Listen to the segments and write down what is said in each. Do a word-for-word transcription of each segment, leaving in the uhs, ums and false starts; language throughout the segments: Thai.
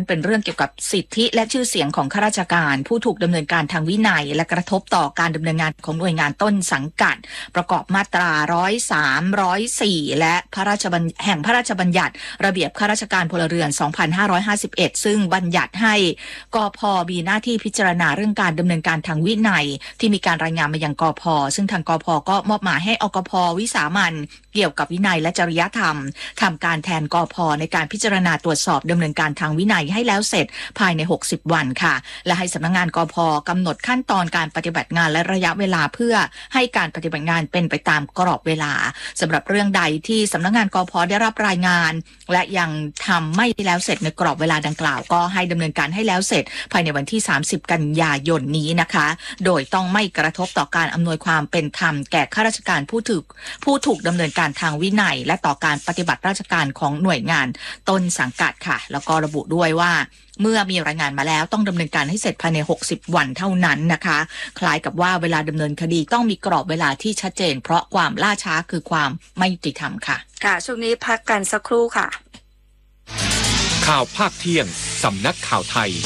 เป็นเรื่องเกี่ยวกับสิทธิและชื่อเสียงของข้าราชการผู้ถูกดำเนินการทางวินัยและกระทบต่อการดำเนินงานของหน่วยงานต้นสังกัดประกอบมาตราหนึ่งร้อยสาม หนึ่งร้อยสี่ และพระราชบัญญัติแห่งพระราชบัญญัติระเบียบข้าราชการพลเรือนสองพันห้าร้อยห้าสิบเอ็ดซึ่งบัญญัติให้กพ.มีหน้าที่พิจารณาเรื่องการดำเนินการทางวินัยที่มีการรายงานมายังกพ.ซึ่งทางกพ.ก็มอบหมายให้อกพ.วิสามัญเกี่ยวกับวินัยและจริยธรรมทำการแทนกพ.ในการพิจารณาตรวจสอบดำเนินการทางวินัยให้แล้วเสร็จภายในหกสิบวันค่ะและให้สำนักงานกพ.กำหนดขั้นตอนการปฏิบัติงานและระยะเวลาเพื่อให้การปฏิบัติงานเป็นไปตามกรอบเวลาสำหรับเรื่องใดที่สำนักงานกพ.ได้รับรายงานและยังทำไม่แล้วเสร็จในกรอบเวลาดังกล่าวก็ให้ดำเนินการให้แล้วเสร็จภายในวันที่สามสิบกันยายนนี้นะคะโดยต้องไม่กระทบต่อการอำนวยความเป็นธรรมแก่ข้าราชการผู้ถูกผู้ถูกดำเนินการทางวินัยและต่อการปฏิบัติราชการของหน่วยงานต้นสังกัดค่ะแล้วก็ระบุด้วยว่าเมื่อมีรายงานมาแล้วต้องดำเนินการให้เสร็จภายในหกสิบวันเท่านั้นนะคะคล้ายกับว่าเวลาดำเนินคดีต้องมีกรอบเวลาที่ชัดเจนเพราะความล่าช้าคือความไม่ยุติธรรมค่ะค่ะช่วงนี้พักกันสักครู่ค่ะข่าวภาคเที่ยงสำนักข่าวไทย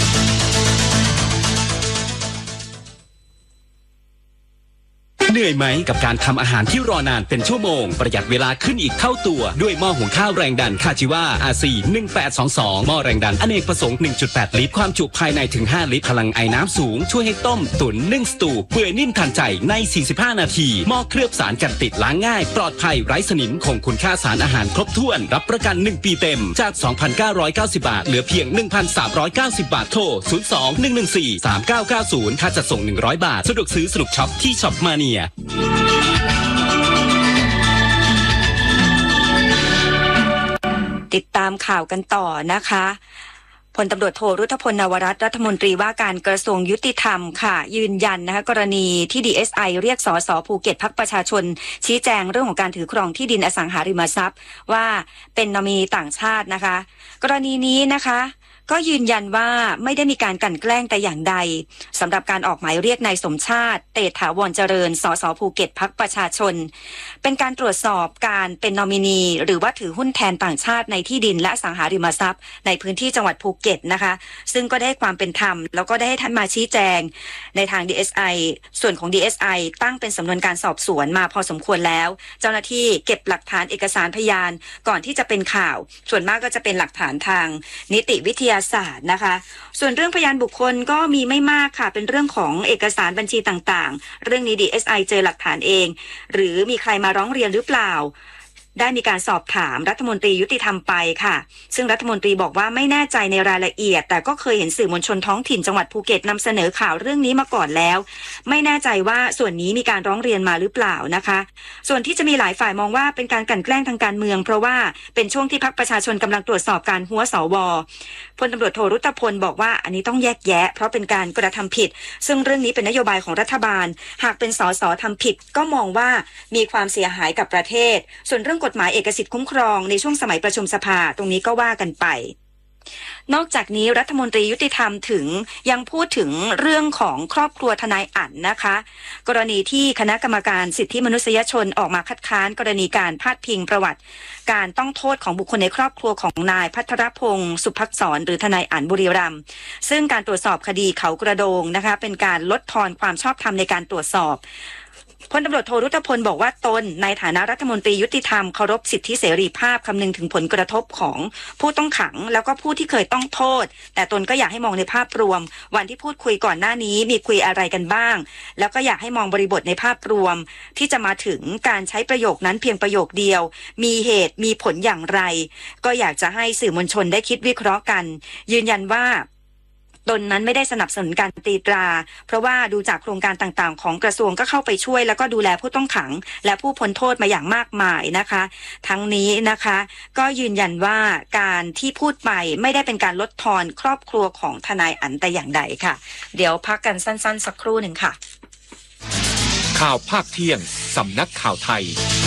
เหนื่อยไหมกับการทำอาหารที่รอนานเป็นชั่วโมงประหยัดเวลาขึ้นอีกเท่าตัวด้วยหม้อหุงข้าวแรงดันคาจิวา อาร์ ซี หนึ่งแปดสองสองหม้อแรงดันอเนกประสงค์ หนึ่งจุดแปด ลิตรความจุภายในถึงห้าลิตรพลังไอน้ำสูงช่วยให้ต้มตุ๋นนึ่งสตูเปื่อยนิ่มทันใจในสี่สิบห้านาทีหม้อเคลือบสารกันติดล้างง่ายปลอดภัยไร้สนิมคงคุณค่าสารอาหารครบถ้วนรับประกันหนึ่งปีเต็มจาก สองพันเก้าร้อยเก้าสิบ บาทเหลือเพียง หนึ่งพันสามร้อยเก้าสิบ บาทโทรศูนย์ สอง หนึ่ง หนึ่ง สี่ สาม เก้า เก้า ศูนย์ค่าจัดส่งหนึ่งร้อยบาทสะดวกซื้อสนุกช็อปที่ช็อปมาเนียติดตามข่าวกันต่อนะคะพลตำรวจโทรุธพลนวรัตน์รัฐมนตรีว่าการกระทรวงยุติธรรมค่ะยืนยันนะคะกรณีที่ ดี เอส ไอ เรียกสสภูเก็ตพรรคประชาชนชี้แจงเรื่องของการถือครองที่ดินอสังหาริมทรัพย์ว่าเป็นนอมินีต่างชาตินะคะกรณีนี้นะคะก็ยืนยันว่าไม่ได้มีการกลั่นแกล้งแต่อย่างใดสำหรับการออกหมายเรียกนายสมชาติเตถาวรเจริญสสภูเก็ตพรรคประชาชนเป็นการตรวจสอบการเป็นนอมินีหรือว่าถือหุ้นแทนต่างชาติในที่ดินและอสังหาริมทรัพย์ในพื้นที่จังหวัดภูเก็ตนะคะซึ่งก็ได้ความเป็นธรรมแล้วก็ได้ให้ท่านมาชี้แจงในทาง ดี เอส ไอ ส่วนของ ดี เอส ไอ ตั้งเป็นสำนวนการสอบสวนมาพอสมควรแล้วเจ้าหน้าที่เก็บหลักฐานเอกสารพยานก่อนที่จะเป็นข่าวส่วนมากก็จะเป็นหลักฐานทางนิติวิทยาศาสตร์นะคะส่วนเรื่องพยานบุคคลก็มีไม่มากค่ะเป็นเรื่องของเอกสารบัญชีต่างๆเรื่องนี้ ดี เอส ไอ เจอหลักฐานเองหรือมีใครมาร้องเรียนหรือเปล่าได้มีการสอบถามรัฐมนตรียุติธรรมไปค่ะซึ่งรัฐมนตรีบอกว่าไม่แน่ใจในรายละเอียดแต่ก็เคยเห็นสื่อมวลชนท้องถิ่นจังหวัดภูเก็ตนำเสนอข่าวเรื่องนี้มาก่อนแล้วไม่แน่ใจว่าส่วนนี้มีการร้องเรียนมาหรือเปล่านะคะส่วนที่จะมีหลายฝ่ายมองว่าเป็นการกลั่นแกล้งทางการเมืองเพราะว่าเป็นช่วงที่พรรคประชาชนกำลังตรวจสอบการหัวสวพลตำรวจโทรุตพลบอกว่าอันนี้ต้องแยกแยะเพราะเป็นการกระทำผิดซึ่งเรื่องนี้เป็นนโยบายของรัฐบาลหากเป็นสสทำผิดก็มองว่ามีความเสียหายกับประเทศส่วนเรื่องกฎหมายเอกสิทธิ์คุ้มครองในช่วงสมัยประชุมสภาตรงนี้ก็ว่ากันไปนอกจากนี้รัฐมนตรียุติธรรมถึงยังพูดถึงเรื่องของครอบครัวทนายอั่นนะคะกรณีที่คณะกรรมการสิทธิมนุษยชนออกมาคัดค้านกรณีการพาดพิงประวัติการต้องโทษของบุคคลในครอบครัวของนายภัทรพงศ์สุภักษรหรือทนายอั่นบุรีรัมย์ซึ่งการตรวจสอบคดีเขากระโดงนะคะเป็นการลดทอนความชอบธรรมในการตรวจสอบพลตำรวจโทรุธพลบอกว่าตนในฐานะรัฐมนตรียุติธรรมเคารพสิทธิเสรีภาพคำนึงถึงผลกระทบของผู้ต้องขังแล้วก็ผู้ที่เคยต้องโทษแต่ตนก็อยากให้มองในภาพรวมวันที่พูดคุยก่อนหน้านี้มีคุยอะไรกันบ้างแล้วก็อยากให้มองบริบทในภาพรวมที่จะมาถึงการใช้ประโยคนั้นเพียงประโยคเดียวมีเหตุมีผลอย่างไรก็อยากจะให้สื่อมวลชนได้คิดวิเคราะห์กันยืนยันว่าตนนั้นไม่ได้สนับสนุนการตีตราเพราะว่าดูจากโครงการต่างๆของกระทรวงก็เข้าไปช่วยแล้วก็ดูแลผู้ต้องขังและผู้พ้นโทษมาอย่างมากมายนะคะทั้งนี้นะคะก็ยืนยันว่าการที่พูดไปไม่ได้เป็นการลดทอนครอบครัวของทนายอั่นแต่อย่างใดค่ะเดี๋ยวพักกันสั้นๆสักครู่หนึ่งค่ะข่าวภาคเที่ยงสำนักข่าวไทย